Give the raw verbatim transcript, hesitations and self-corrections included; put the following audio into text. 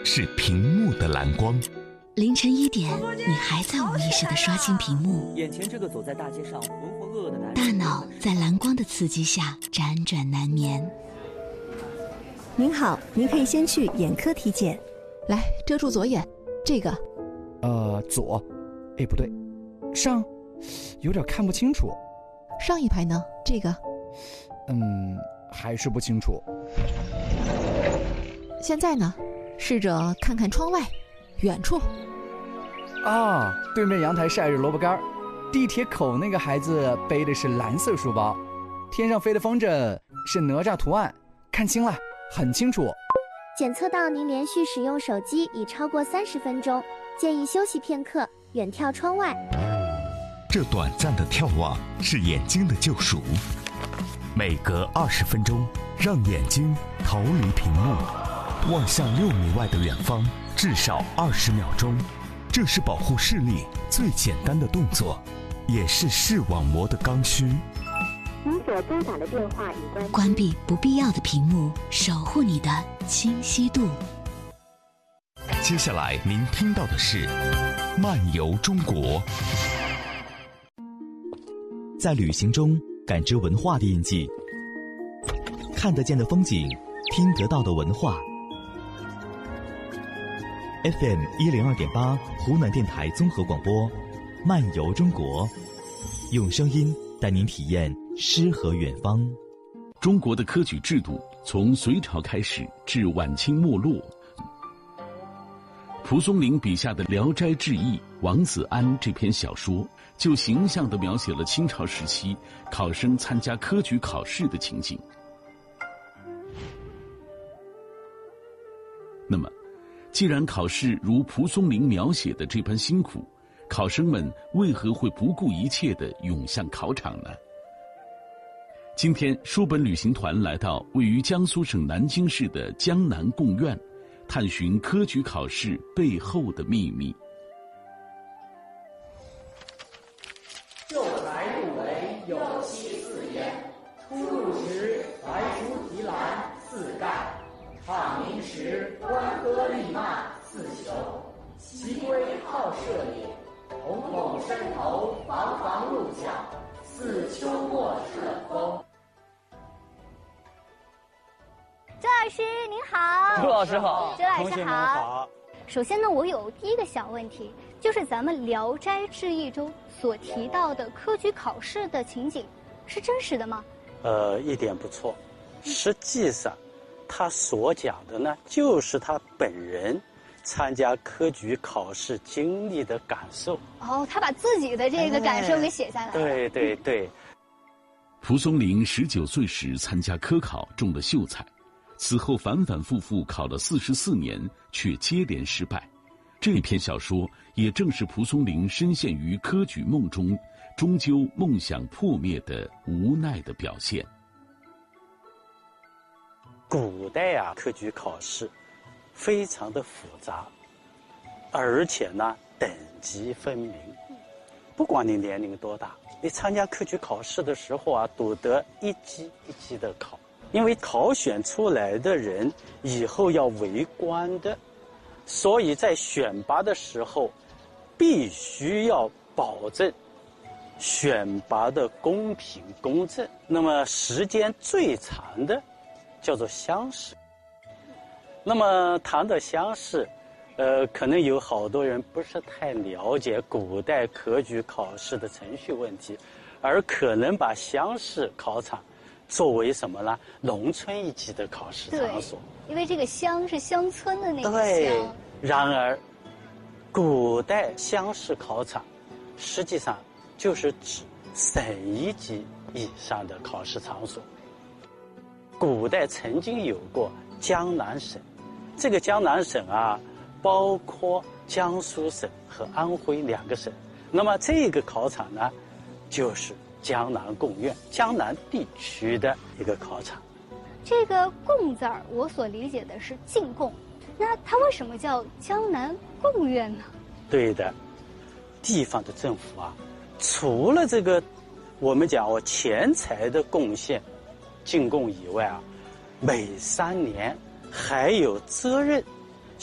是屏幕的蓝光。 凌晨一点，你还在无意识地刷新屏幕， 眼前这个走在大街上浑浑噩噩的男人， 大脑在蓝光的刺激下辗转难眠。 您好，您可以先去眼科体检。 来，遮住左眼，这个。 呃，左，哎，不对，上，有点看不清楚。 上一排呢？这个。 嗯，还是不清楚。 现在呢？试着看看窗外，远处。 啊，对面阳台晒着萝卜干，地铁口那个孩子背的是蓝色书包，天上飞的风筝是哪吒图案，看清了，很清楚。 检测到您连续使用手机已超过三十分钟，建议休息片刻，远眺窗外。 这短暂的眺望是眼睛的救赎，每隔二十分钟，让眼睛逃离屏幕，望向六米外的远方，至少二十秒钟。这是保护视力最简单的动作，也是视网膜的刚需。 您所拨打的电话已关。 关闭不必要的屏幕，守护你的清晰度。 接下来您听到的是《漫游中国》。 在旅行中感知文化的印记，看得见的风景，听得到的文化。F M 一零二点八，湖南电台综合广播，《漫游中国》，用声音带您体验诗和远方。 中国的科举制度从隋朝开始至晚清没落。蒲松龄笔下的《聊斋志异·王子安》这篇小说，就形象地描写了清朝时期考生参加科举考试的情景。那么，既然考试如蒲松龄描写的这般辛苦，考生们为何会不顾一切地涌向考场呢？今天，书本旅行团来到位于江苏省南京市的江南贡院，探寻科举考试背后的秘密。 秀才入围有七四焉，初入时白书题栏四盖，翰林时观歌立慢四求，其规好射也，瞳孔深头房房入角，似秋末顺风。 周老师您好。 周老师好。 周老师同学们好。 首先呢，我有第一个小问题，就是咱们《聊斋志异》中所提到的科举考试的情景，是真实的吗？ 呃，一点不错。实际上，他所讲的呢，就是他本人参加科举考试经历的感受。 哦，他把自己的这个感受给写下来了。 对对对。 蒲松龄十九岁时参加科考，中了秀才。此后反反复复考了四十四年，却接连失败。这篇小说也正是蒲松龄深陷于科举梦中，终究梦想破灭的无奈的表现。 古代啊，科举考试非常的复杂，而且呢等级分明。不管你年龄多大，你参加科举考试的时候啊，都得一级一级的考。因为考选出来的人以后要为官的，所以在选拔的时候必须要保证选拔的公平公正。那么时间最长的叫做乡试。那么谈到乡试，呃，可能有好多人不是太了解古代科举考试的程序问题，而可能把乡试考场作为什么呢？农村一级的考试场所。 因为这个乡是乡村的那个乡。 对。然而，古代乡试考场实际上就是指省一级以上的考试场所。古代曾经有过江南省，这个江南省啊，包括江苏省和安徽两个省。那么这个考场呢，就是江南贡院，江南地区的一个考场。 这个贡字儿，我所理解的是进贡，那它为什么叫江南贡院呢？ 对的，地方的政府啊，除了这个我们讲哦钱财的贡献、进贡以外啊，每三年还有责任